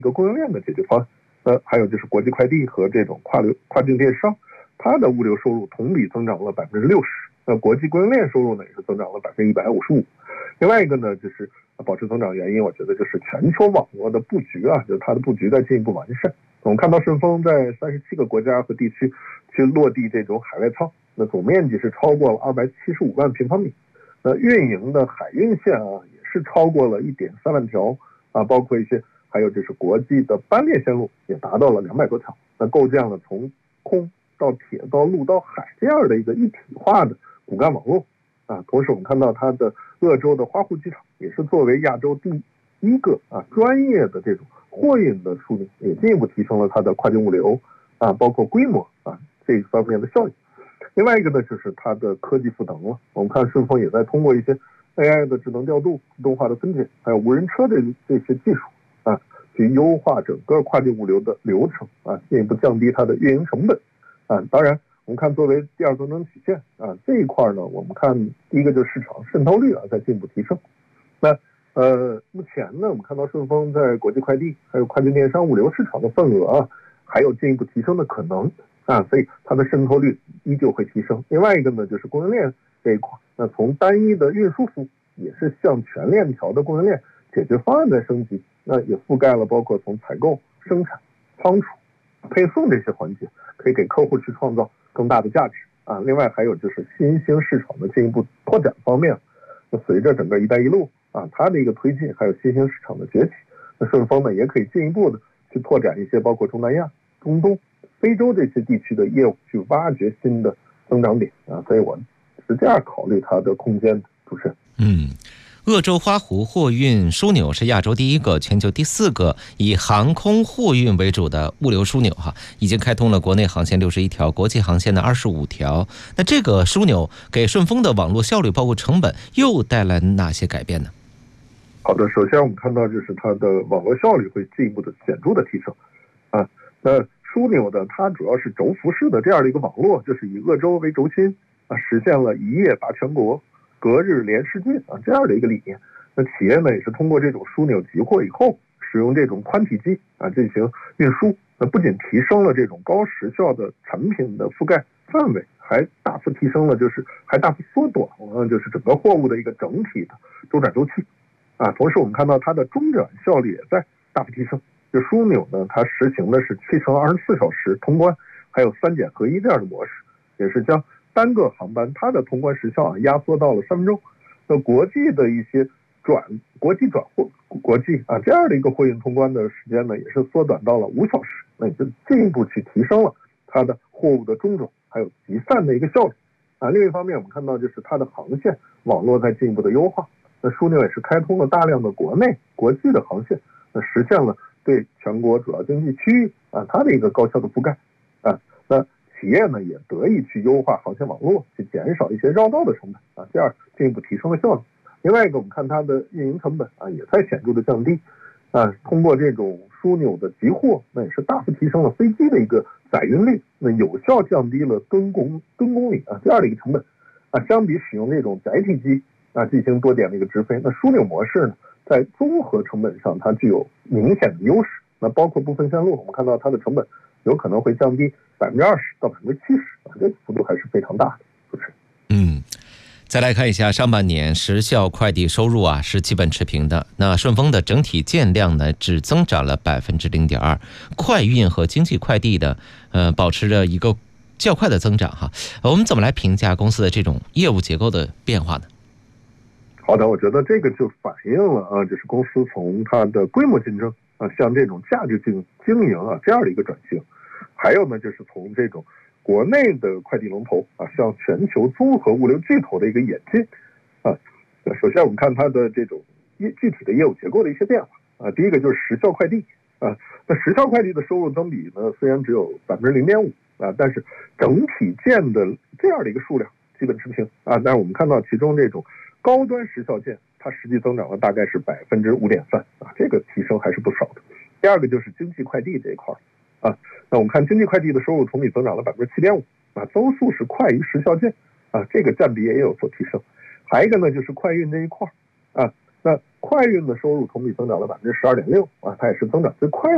一个供应链的解决方案。还有就是国际快递和这种跨境电商，它的物流收入同比增长了60%。国际供应链收入呢也是增长了155%。另外一个呢就是保持增长原因，我觉得就是全球网络的布局就是它的布局在进一步完善。我们看到顺丰在37个国家和地区去落地这种海外仓，那总面积是超过了275万平方米。运营的海运线也是超过了1.3万条包括一些还有就是国际的班列线路也达到了200多条。那构建了从空到铁到陆到海这样的一个一体化的骨干网络同时我们看到它的鄂州的花湖机场也是作为亚洲第一个专业的这种货运的枢纽，也进一步提升了它的跨境物流包括规模这一方面的效益。另外一个呢就是它的科技赋能了，我们看顺丰也在通过一些 AI 的智能调度、自动化的分拣，还有无人车的这些技术去优化整个跨境物流的流程进一步降低它的运营成本当然我们看作为第二增长曲线这一块呢，我们看第一个就是市场渗透率在进一步提升。那目前呢我们看到顺丰在国际快递还有跨境电商物流市场的份额还有进一步提升的可能所以它的渗透率依旧会提升。另外一个呢就是供应链这一块，那从单一的运输服务也是向全链条的供应链解决方案在升级，那也覆盖了包括从采购、生产、仓储、配送这些环节，可以给客户去创造更大的价值另外还有就是新兴市场的进一步拓展方面，那随着整个一带一路它的一个推进，还有新兴市场的崛起，那顺丰呢也可以进一步的去拓展一些包括东南亚、中东、非洲这些地区的业务，去挖掘新的增长点所以我是这样考虑它的空间的。主持人， 鄂州花湖货运枢纽是亚洲第一个、全球第4个以航空货运为主的物流枢纽已经开通了国内航线61条，国际航线的25条。那这个枢纽给顺丰的网络效率包括成本又带来哪些改变呢？ 好的，首先我们看到就是它的网络效率会进一步的显著的提升那枢纽的它主要是轴辐式的这样的一个网络，就是以鄂州为轴心实现了一夜拔全国、隔日连世界这样的一个理念。那企业呢也是通过这种枢纽集货以后，使用这种宽体机进行运输，那不仅提升了这种高时效的产品的覆盖范围，还大幅提升了还大幅缩短了就是整个货物的一个整体的周转周期同时我们看到它的中转效率也在大幅提升。这枢纽呢它实行的是7乘24小时通关，还有3检合一这样的模式，也是将单个航班它的通关时效压缩到了3分钟。那国际的一些国际转货这样的一个货运通关的时间呢也是缩短到了5小时，那也就进一步去提升了它的货物的中转还有集散的一个效率另一方面我们看到就是它的航线网络在进一步的优化，那枢纽也是开通了大量的国内国际的航线，那实现了对全国主要经济区域它的一个高效的覆盖那企业呢也得以去优化航线网络，去减少一些绕道的成本这样进一步提升了效率。另外一个我们看它的运营成本也在显著的降低通过这种枢纽的集货，那也是大幅提升了飞机的一个载运率，那有效降低了吨公里这样的一个成本相比使用这种载体机进行多点的一个直飞，那枢纽模式呢在综合成本上它具有明显的优势。那包括部分线路我们看到它的成本有可能会降低20%到70%这个幅度还是非常大的。主持人， 再来看一下上半年时效快递收入是基本持平的。那顺丰的整体件量呢只增长了0.2%，快运和经济快递的保持着一个较快的增长我们怎么来评价公司的这种业务结构的变化呢？ 好的，我觉得这个就反映了就是公司从它的规模竞争向这种价值经营这样的一个转型，还有呢就是从这种国内的快递龙头向全球综合物流巨头的一个演进首先我们看它的这种具体的业务结构的一些变化第一个就是时效快递那时效快递的收入增比呢虽然只有0.5%但是整体件的这样的一个数量基本持平但是我们看到其中这种高端时效件它实际增长了大概是5.3%这个提升还是不少的。第二个就是经济快递这一块那我们看经济快递的收入同比增长了7.5%增速是快于时效件这个占比也有所提升。还有一个呢就是快运这一块那快运的收入同比增长了12.6%它也是增长最快